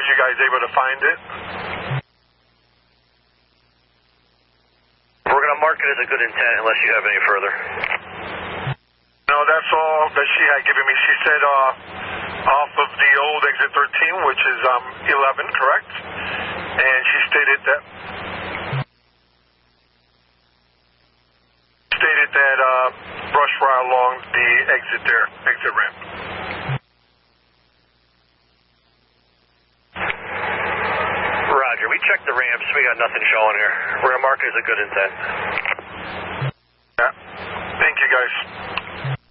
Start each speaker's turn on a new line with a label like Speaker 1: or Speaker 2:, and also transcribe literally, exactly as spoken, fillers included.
Speaker 1: Were you guys able to find it?
Speaker 2: We're going to mark it as a good intent unless you have any further.
Speaker 1: No, that's all that she had given me. She said uh, off of the old exit thirteen, which is um, eleven, correct? And she stated that stated that uh, brush right along the exit there, exit ramp.
Speaker 2: Roger. We checked the ramps. We got nothing showing here. We're going to mark it as a good intent.
Speaker 1: Yeah. Thank you, guys.